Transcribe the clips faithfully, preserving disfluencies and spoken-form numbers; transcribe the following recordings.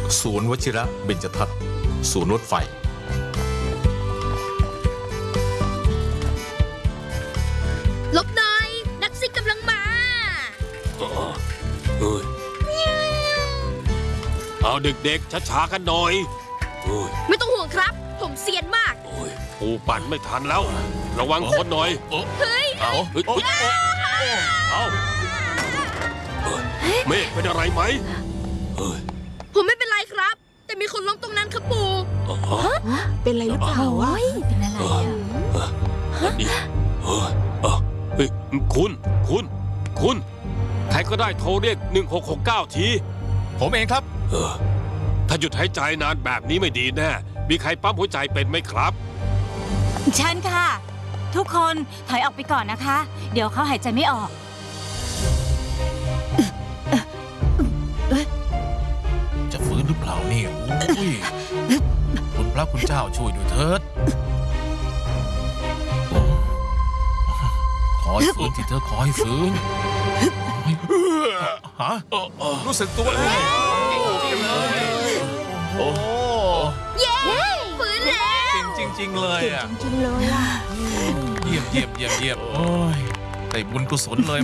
ศูนย์วชิระเบญจทัศน์ศูนย์รถไฟลบหน่อยนักซิ่งกำลังมาเอ้ยเอาเด็กๆช้าๆกันหน่อยไม่ต้องห่วงครับผมเซียนมากปูปั่นไม่ทันแล้วระวังคนหน่อยเฮ้ยเอาเฮ้ยเอาเมฆเป็นอะไรไหมผมไม่เป็นไรครับแต่มีคนล้มตรงนั้นครับปู่เป็นอะไรหรือเปล่าวะเป็นอะไรอ่ะนี่เฮ้ยคุณคุณคุณใครก็ได้โทรเรียกหนึ่งหกหกเก้าทีผมเองครับเออถ้าหยุดหายใจนานแบบนี้ไม่ดีแน่มีใครปั๊มหัวใจเป็นไหมครับฉันค่ะทุกคนถอยออกไปก่อนนะคะเดี๋ยวเขาหายใจไม่ออกจะฟื้นหรือเปล่านี่โอ้ยคุณพระคุณเจ้าช่วยด้วยเถิดขอให้ฟื้นที่เธอขอให้ฟื้นฮะรู้สึกตัวเลยโอ้เย้ฟื้นแล้วจริงจริงเลยอ่ะจริงเลยอ่ะเยี่ยมเยี่ยมเยี่ยมเยี่ยมโอ้ยได้บุญกุศลเลย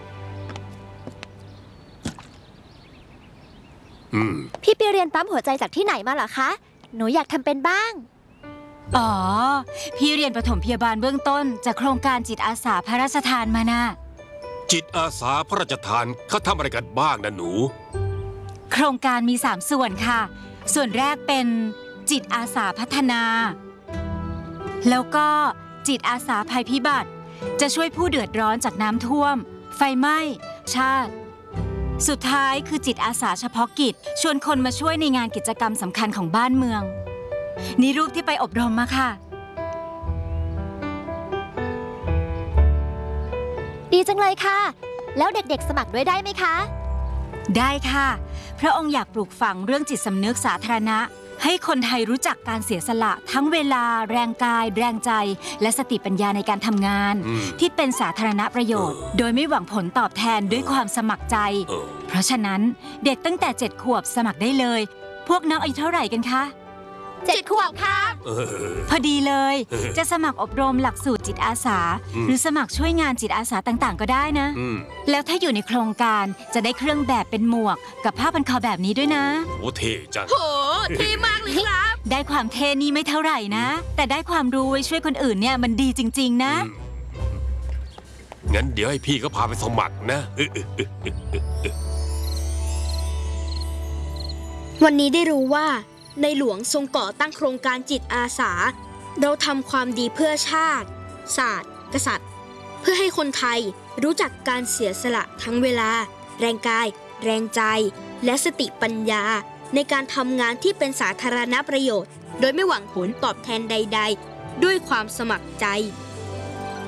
พี่ไปเรียนปั๊มหัวใจจากที่ไหนมาเหรอคะหนูอยากทำเป็นบ้างอ๋อพี่เรียนปฐมพยาบาลเบื้องต้นจากโครงการจิตอาสาพระราชทานมานะจิตอาสาพระราชทานเขาทำอะไรกันบ้างนะหนูโครงการมีสามส่วนค่ะส่วนแรกเป็นจิตอาสาพัฒนาแล้วก็จิตอาสาภัยพิบัติจะช่วยผู้เดือดร้อนจากน้ำท่วมไฟไหม้ชาติสุดท้ายคือจิตอาสาเฉพาะกิจชวนคนมาช่วยในงานกิจกรรมสำคัญของบ้านเมืองนี่รูปที่ไปอบรมมาค่ะดีจังเลยค่ะแล้วเด็กๆสมัครด้วยได้ไหมคะได้ค่ะพระองค์อยากปลูกฝังเรื่องจิตสำนึกสาธารณะให้คนไทยรู้จักการเสียสละทั้งเวลาแรงกายแรงใจและสติปัญญาในการทำงานที่เป็นสาธารณประโยชน์โดยไม่หวังผลตอบแทนด้วยความสมัครใจเพราะฉะนั้นเด็กตั้งแต่เจ็ดขวบสมัครได้เลยพวกน้องอายุเท่าไหร่กันคะเจ็ดขวบค่ะพอดีเลยจะสมัครอบรมหลักสูตรจิตอาสาหรือสมัครช่วยงานจิตอาสาต่างๆก็ได้นะแล้วถ้าอยู่ในโครงการจะได้เครื่องแบบเป็นหมวกกับผ้าพันคอแบบนี้ด้วยนะโอ้เท่จังโหเท่มากเลยครับได้ความเท่นี่ไม่เท่าไหร่นะแต่ได้ความรู้ไว้ช่วยคนอื่นเนี่ยมันดีจริงๆนะงั้นเดี๋ยวให้พี่ก็พาไปสมัครนะวันนี้ได้รู้ว่าในหลวงทรงก่อตั้งโครงการจิตอาสาเราทำความดีเพื่อชาติศาสตร์กษัตริย์เพื่อให้คนไทยรู้จักการเสียสละทั้งเวลาแรงกายแรงใจและสติปัญญาในการทำงานที่เป็นสาธารณประโยชน์โดยไม่หวังผลตอบแทนใดๆด้วยความสมัครใจ